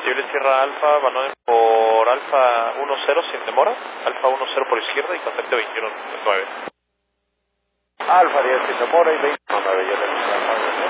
Chile Sierra Alfa, Vanoven por Alfa 10 sin demora, Alfa 10 por izquierda y contacto 21.9. Alfa 10 sin demora y 21.9, ya tenemos.